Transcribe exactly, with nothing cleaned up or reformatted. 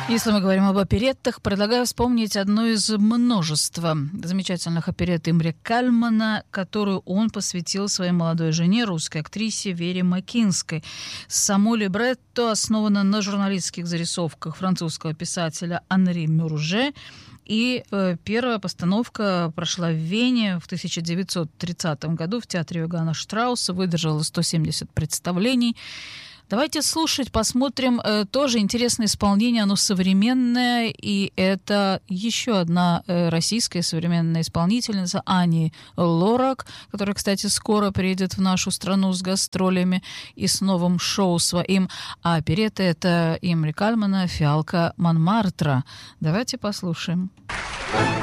Если мы говорим об опереттах, предлагаю вспомнить одну из множества замечательных оперетт Имре Кальмана, которую он посвятил своей молодой жене, русской актрисе Вере Макинской. Само либретто основано на журналистских зарисовках французского писателя Анри Мюрже. И э, первая постановка прошла в Вене в тысяча девятьсот тридцатом году в театре Иоганна Штрауса, выдержала сто семьдесят представлений. Давайте слушать, посмотрим. Э, тоже интересное исполнение, оно современное, и это еще одна э, российская современная исполнительница Ани Лорак, которая, кстати, скоро приедет в нашу страну с гастролями и с новым шоу своим. А оперетта — это Имре Кальмана «Фиалка Монмартра». Давайте послушаем.